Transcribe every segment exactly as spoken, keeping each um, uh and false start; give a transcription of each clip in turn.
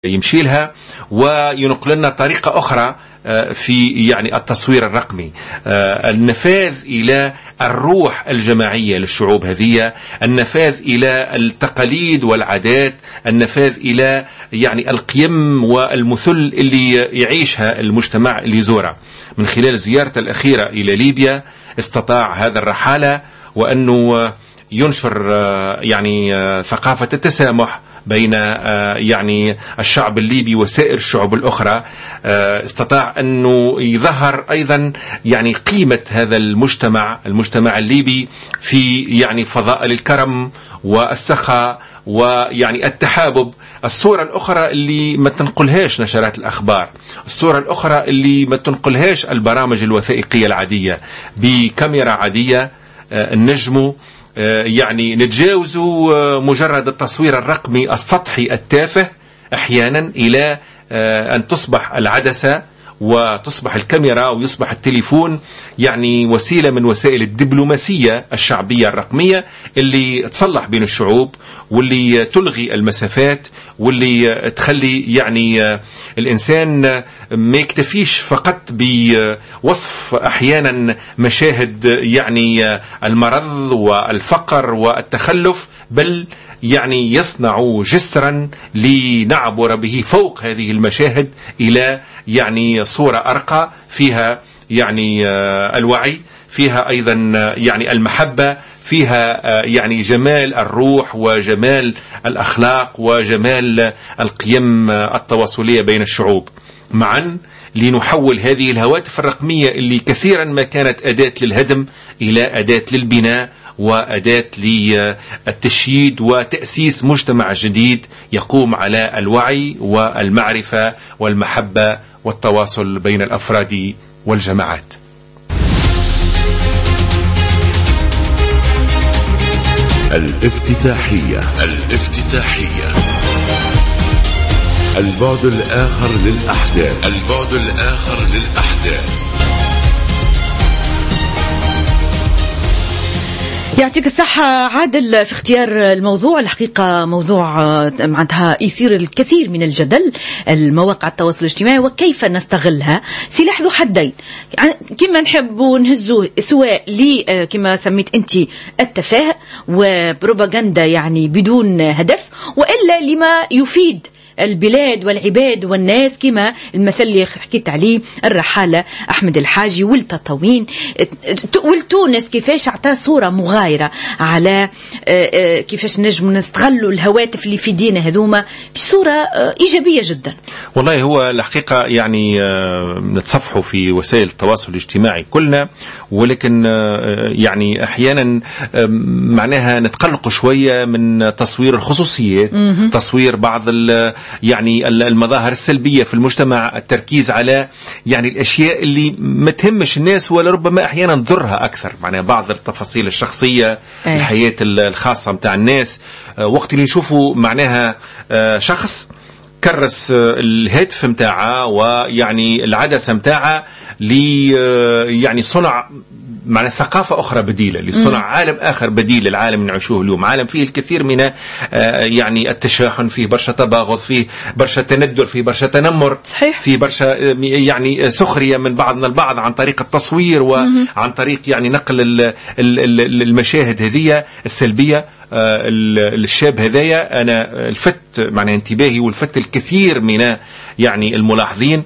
يمشي لها وينقل لنا طريقة أخرى في يعني التصوير الرقمي، النفاذ إلى الروح الجماعية للشعوب هذه، النفاذ إلى التقاليد والعادات، النفاذ إلى يعني القيم والمثل اللي يعيشها المجتمع اللي يزوره. من خلال زيارته الأخيرة إلى ليبيا استطاع هذا الرحالة وأنه ينشر يعني ثقافة التسامح بين يعني الشعب الليبي وسائر الشعوب الأخرى. استطاع أنه يظهر أيضا يعني قيمة هذا المجتمع المجتمع الليبي في يعني فضائل الكرم والسخاء ويعني التحابب. الصورة الأخرى اللي ما تنقلهاش نشرات الأخبار، الصورة الأخرى اللي ما تنقلهاش البرامج الوثائقية العادية، بكاميرا عادية النجم يعني نتجاوزوا مجرد التصوير الرقمي السطحي التافه أحيانا إلى أن تصبح العدسة وتصبح الكاميرا ويصبح التليفون يعني وسيلة من وسائل الدبلوماسية الشعبية الرقمية اللي تصلح بين الشعوب واللي تلغي المسافات واللي تخلي يعني الإنسان ما يكتفيش فقط بوصف أحيانا مشاهد يعني المرض والفقر والتخلف، بل يعني يصنع جسرا لنعبر به فوق هذه المشاهد إلى يعني صورة أرقى فيها يعني الوعي، فيها أيضا يعني المحبة، فيها يعني جمال الروح وجمال الأخلاق وجمال القيم التواصلية بين الشعوب معا، لنحول هذه الهواتف الرقمية اللي كثيرا ما كانت أداة للهدم إلى أداة للبناء وأداة للتشييد وتأسيس مجتمع جديد يقوم على الوعي والمعرفة والمحبة والتواصل بين الأفراد والجماعات. الافتتاحية الافتتاحية البعد الآخر للأحداث البعد الآخر للأحداث. يعطيك الصحة عادل في اختيار الموضوع. الحقيقة موضوع معناتها يثير الكثير من الجدل، المواقع التواصل الاجتماعي وكيف نستغلها. سلاح ذو حدين، يعني كما نحب نهزوه سواء لي كما سميت انت التفاهة وبروباغندا يعني بدون هدف، وإلا لما يفيد البلاد والعباد والناس، كما المثل اللي حكيت عليه الرحالة أحمد الحاجي والتطاوين والتونس، كيفاش اعطاه صورة مغايرة على كيفاش نجم نستغلوا الهواتف اللي في دينا هذوما بصورة إيجابية جدا. والله هو الحقيقة يعني نتصفحوا في وسائل التواصل الاجتماعي كلنا، ولكن يعني أحيانا معناها نتقلق شوية من تصوير الخصوصيات، تصوير بعض يعني المظاهر السلبية في المجتمع، التركيز على يعني الأشياء اللي ما تهمش الناس ولا ربما أحيانا تضرها أكثر، معناها بعض التفاصيل الشخصية أيه. الحياة الخاصة متاع الناس. وقت اللي نشوفوا معناها شخص كرس الهاتف متاعه ويعني العدسة متاعه لي يعني صنع معنى ثقافة أخرى بديلة، لصنع عالم آخر بديل للعالم اللي نعيشوه اليوم، عالم فيه الكثير من يعني التشاحن، فيه برشا تباغض، فيه برشا تندر، فيه برشا تنمر، صحيح. فيه برشا يعني سخرية من بعضنا البعض عن طريق التصوير وعن طريق يعني نقل المشاهد هذه السلبية. الشاب هذايا أنا الفت معنى انتباهي والفت الكثير من يعني الملاحظين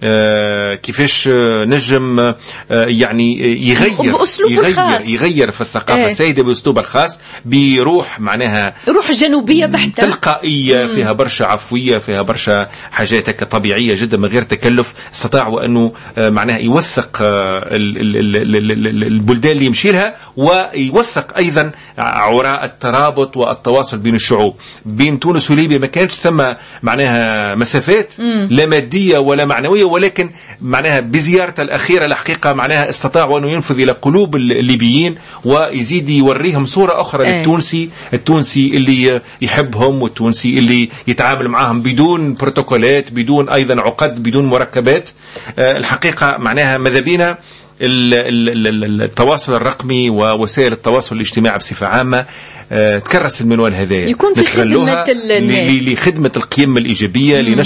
آه كيفاش نجم آه يعني يغير يغير يغير في الثقافة ايه. السائدة بأسلوب الخاص، بروح معناها روح جنوبية بحتة تلقائية، مم. فيها برشا عفوية، فيها برشا حاجات طبيعية جدا من غير تكلف. استطاعوا أنه آه معناها يوثق آه البلدان اللي يمشي لها، ويوثق أيضا عراء الترابط والتواصل بين الشعوب. بين تونس وليبيا ما كانش ثم معناها مسافات مم. لا مادية ولا معنوية، ولكن معناها بزيارته الأخيرة الحقيقة معناها استطاعوا أنه ينفذ إلى قلوب الليبيين ويزيد يوريهم صورة أخرى أيه. للتونسي التونسي اللي يحبهم، والتونسي اللي يتعامل معهم بدون بروتوكولات، بدون أيضا عقد، بدون مركبات. أه الحقيقة معناها ماذا بينا التواصل الرقمي ووسائل التواصل الاجتماعي بصفة عامة تكرس المنوال هذا يكون في خدمة الناس، لخدمة القيم الإيجابية،